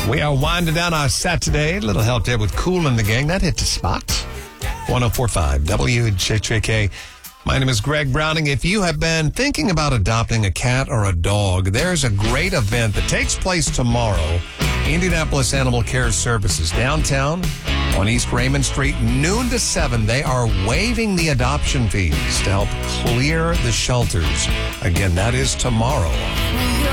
We are winding down our Saturday. A little help there with Kool and the Gang. That hit the spot. 104.5 WJJK. My name is Greg Browning. If you have been thinking about adopting a cat or a dog, there's a great event that takes place tomorrow. Indianapolis Animal Care Services, downtown on East Raymond Street, noon to 7. They are waiving the adoption fees to help clear the shelters. Again, that is tomorrow.